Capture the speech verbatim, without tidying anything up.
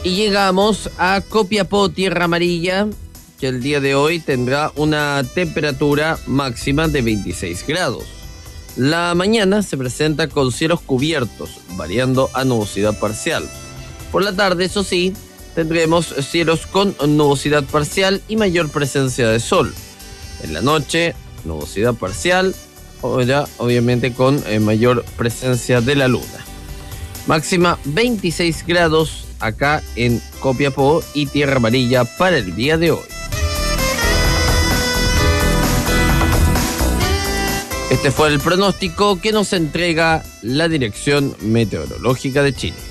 Y llegamos a Copiapó, Tierra Amarilla, que el día de hoy tendrá una temperatura máxima de veintiséis grados. La mañana se presenta con cielos cubiertos, variando a nubosidad parcial. Por la tarde, eso sí, tendremos cielos con nubosidad parcial y mayor presencia de sol. En la noche, nubosidad parcial, o ya obviamente con eh, mayor presencia de la luna. Máxima veintiséis grados acá en Copiapó y Tierra Amarilla para el día de hoy. Este fue el pronóstico que nos entrega la Dirección Meteorológica de Chile.